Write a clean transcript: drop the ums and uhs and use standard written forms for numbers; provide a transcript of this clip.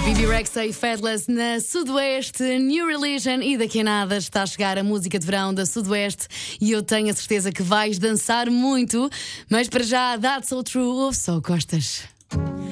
Bibi Rexha e Fadless na Sudoeste, New Religion, e daqui a nada está a chegar a música de verão da Sudoeste e eu tenho a certeza que vais dançar muito, mas para já, That's So True, ouve só Costas.